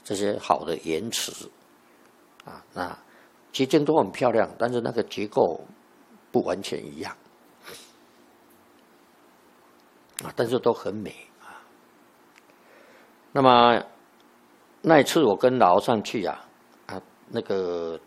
这些好的岩石啊，那结晶都很漂亮，但是那个结构不完全一样啊，但是都很美啊。那么那一次我跟老和尚去那个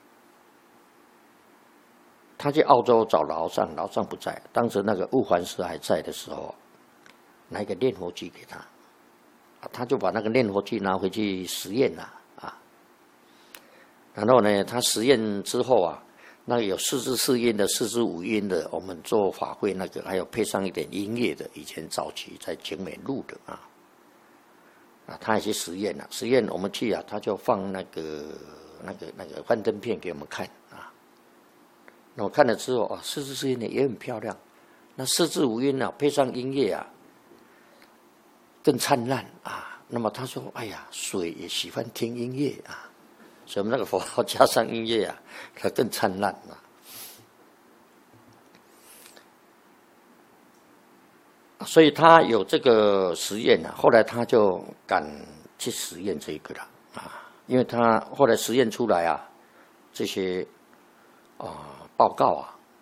他去澳洲找老和尚，老和尚不在，当时那个悟环师还在的时候，拿一个念佛机给他。他就把那个念佛机拿回去实验了啊，然后呢，他实验之后啊，那个有4至4音的、4至5音的，我们做法会那个，还有配上一点音乐的，以前早期在景美录的他也去实验了。实验我们去他就放那个幻灯片给我们看那我看了之后4至4音的也很漂亮，那4至5音配上音乐更灿烂那么他说：“哎呀，水也喜欢听音乐所以我们那个佛号加上音乐它更灿烂所以他有这个实验后来他就敢去实验这个了因为他后来实验出来这些报告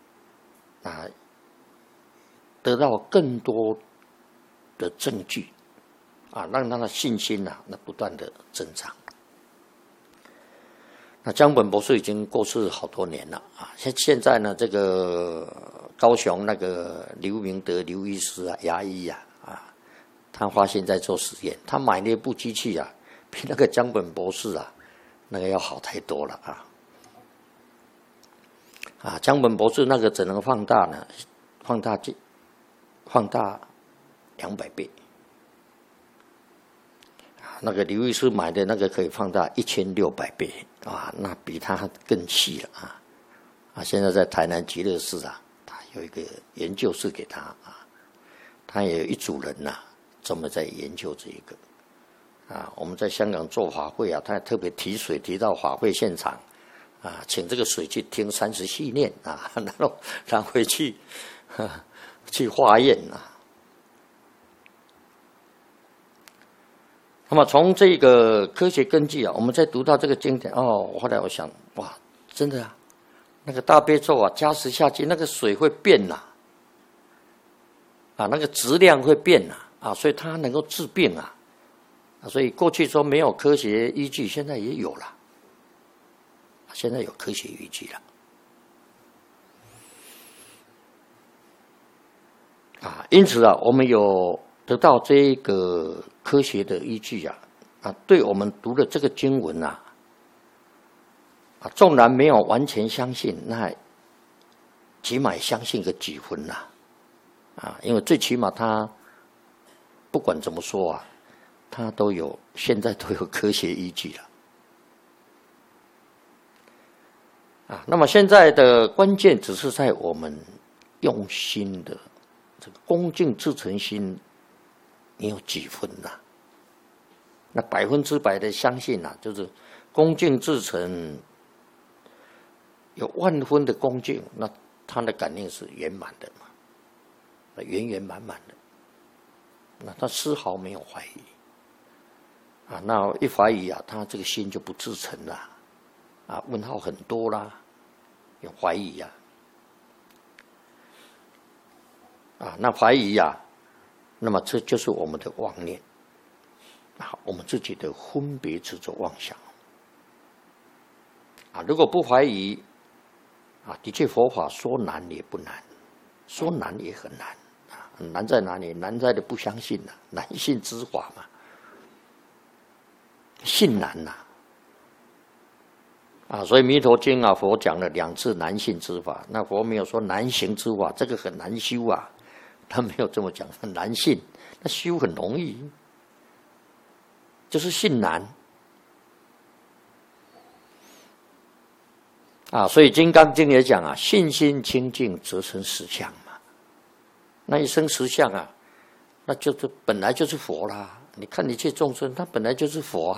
得到更多的证据。让他的信心那不断的增长。那江本博士已经过世好多年了现在呢，这个高雄那个刘明德刘医师牙医他发现在做实验，他买那部机器比那个江本博士那个要好太多了江本博士那个只能放大200倍。那个刘医师买的那个可以放大1600倍那比他更细了现在在台南极乐寺他有一个研究室给他他也有一组人专门在研究这一个我们在香港做法会他特别提水提到法会现场请这个水去听30系念然后拿回去去化验那么从这个科学根据我们再读到这个经典后来我想哇，真的那个大悲咒加持下去，那个水会变那个质量会变所以它能够治病所以过去说没有科学依据，现在也有了，现在有科学依据了因此我们有得到这个科学的依据对我们读的这个经文纵然没有完全相信，那起码相信个几分因为最起码他不管怎么说他现在都有科学依据了那么现在的关键只是在我们用心的这个恭敬至诚心，你有几分那100%的相信就是恭敬至诚，有万分的恭敬，那他的感应是圆满的圆圆满满的，那他丝毫没有怀疑那一怀疑他这个心就不至诚了问号很多啦，有怀疑那怀疑那么这就是我们的妄念我们自己的分别执着妄想如果不怀疑的确佛法说难也不难，说难也很难难在哪里？难在的不相信难信之法嘛，信难所以弥陀经佛讲了2次难信之法，那佛没有说难行之法，这个很难修他没有这么讲，很难信，那修很容易，就是信难所以《金刚经》也讲信心清净则生实相嘛，那一生实相那就是本来就是佛啦。你看一切众生，他本来就是佛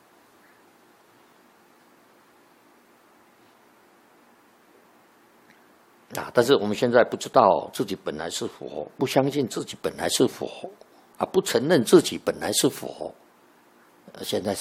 但是我们现在不知道自己本来是佛，不相信自己本来是佛不承认自己本来是佛，现在